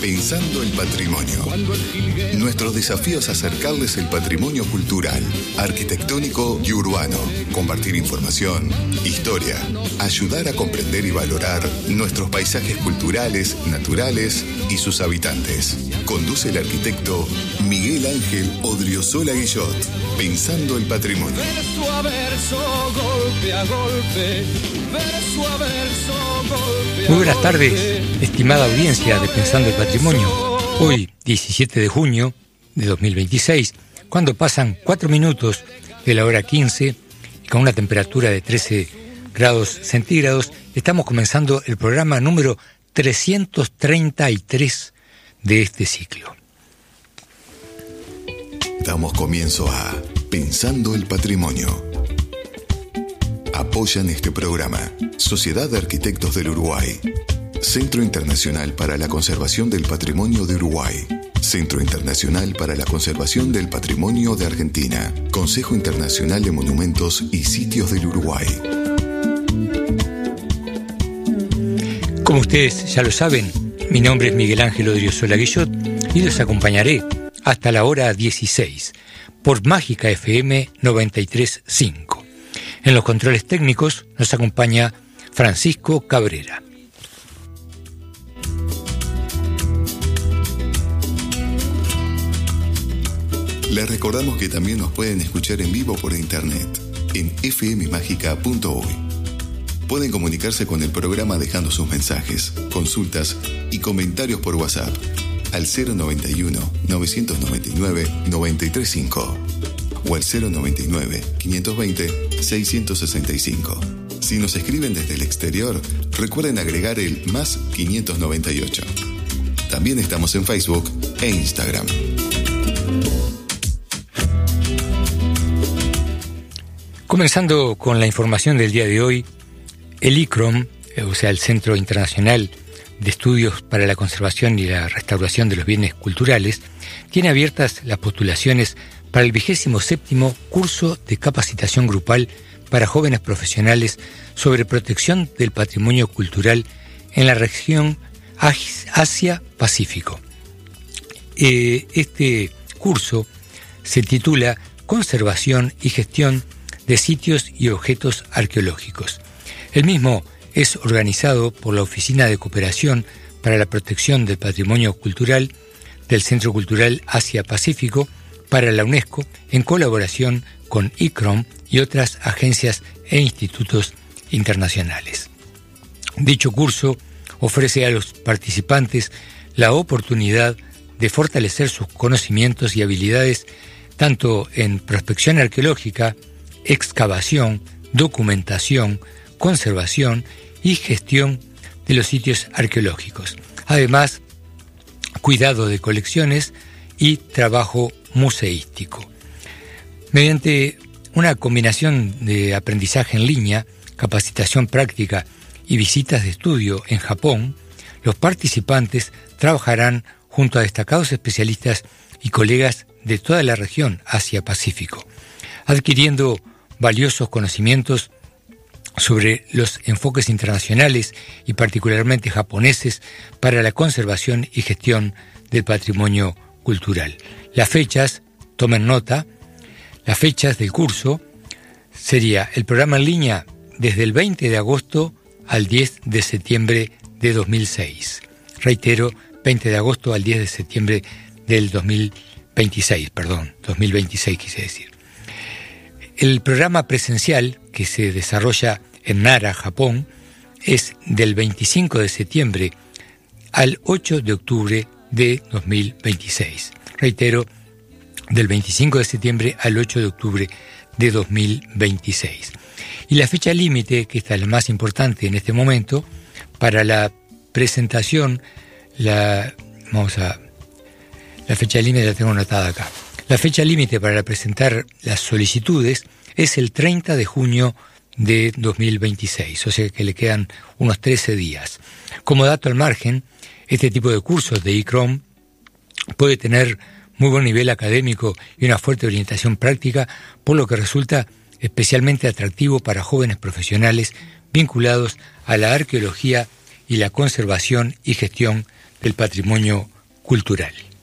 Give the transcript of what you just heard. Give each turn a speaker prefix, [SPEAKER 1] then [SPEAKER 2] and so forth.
[SPEAKER 1] Pensando el patrimonio. Nuestro desafío es acercarles el patrimonio cultural, arquitectónico y urbano, compartir información, historia, ayudar a comprender y valorar nuestros paisajes culturales, naturales y sus habitantes. Conduce el arquitecto Miguel Ángel Odriozola Guillot. Pensando el patrimonio.
[SPEAKER 2] Verso a verso, golpe a golpe, verso a verso, golpe a
[SPEAKER 3] Muy buenas
[SPEAKER 2] golpe.
[SPEAKER 3] tardes, estimada audiencia de Pensando el Patrimonio. Hoy, 17 de junio de 2026, cuando pasan 4 minutos de la hora 15 y con una temperatura de 13 grados centígrados, estamos comenzando el programa número 333 de este ciclo.
[SPEAKER 1] Damos comienzo a Pensando el Patrimonio. Apoyan este programa Sociedad de Arquitectos del Uruguay, Centro Internacional para la Conservación del Patrimonio de Uruguay, Centro Internacional para la Conservación del Patrimonio de Argentina, Consejo Internacional de Monumentos y Sitios del Uruguay.
[SPEAKER 3] Como ustedes ya lo saben, mi nombre es Miguel Ángel Odriozola Guillot y los acompañaré hasta la hora 16 por Mágica FM 93.5. En los controles técnicos nos acompaña Francisco Cabrera.
[SPEAKER 1] Les recordamos que también nos pueden escuchar en vivo por internet en fmmagica.uy. Pueden comunicarse con el programa dejando sus mensajes, consultas y comentarios por WhatsApp al 091-999-935 o al 099-520-665. Si nos escriben desde el exterior, recuerden agregar el más 598. También estamos en Facebook e Instagram.
[SPEAKER 3] Comenzando con la información del día de hoy, el ICROM, o sea, el Centro Internacional de Estudios para la Conservación y la Restauración de los Bienes Culturales, tiene abiertas las postulaciones para el 27º curso de capacitación grupal para jóvenes profesionales sobre protección del patrimonio cultural en la región Asia-Pacífico. Este curso se titula Conservación y Gestión de Sitios y Objetos Arqueológicos. El mismo es organizado por la Oficina de Cooperación para la Protección del Patrimonio Cultural del Centro Cultural Asia-Pacífico para la UNESCO en colaboración con ICROM y otras agencias e institutos internacionales. Dicho curso ofrece a los participantes la oportunidad de fortalecer sus conocimientos y habilidades tanto en prospección arqueológica, excavación, documentación, conservación y gestión de los sitios arqueológicos. Además, cuidado de colecciones y trabajo museístico. Mediante una combinación de aprendizaje en línea, capacitación práctica y visitas de estudio en Japón, los participantes trabajarán junto a destacados especialistas y colegas de toda la región Asia-Pacífico, adquiriendo valiosos conocimientos sobre los enfoques internacionales y particularmente japoneses para la conservación y gestión del patrimonio cultural. Las fechas, tomen nota, las fechas del curso sería el programa en línea desde el 20 de agosto al 10 de septiembre de 2006. Reitero, 20 de agosto al 10 de septiembre del 2026 quise decir. El programa presencial que se desarrolla en Nara, Japón, es del 25 de septiembre al 8 de octubre de 2026. Reitero, del 25 de septiembre al 8 de octubre de 2026. Y la fecha límite, que esta es la más importante en este momento, para la presentación, la fecha límite la tengo anotada acá. La fecha límite para presentar las solicitudes es el 30 de junio de 2026, o sea que le quedan unos 13 días. Como dato al margen, este tipo de cursos de ICROM puede tener muy buen nivel académico y una fuerte orientación práctica, por lo que resulta especialmente atractivo para jóvenes profesionales vinculados a la arqueología y la conservación y gestión del patrimonio cultural.